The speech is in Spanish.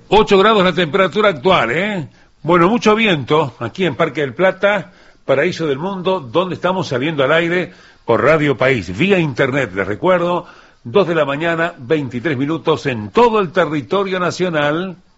8 grados la temperatura actual, ¿eh? Bueno, mucho viento aquí en Parque del Plata, paraíso del mundo, donde estamos saliendo al aire por Radio País, vía internet, les recuerdo, 2 de la mañana, 23 minutos en todo el territorio nacional.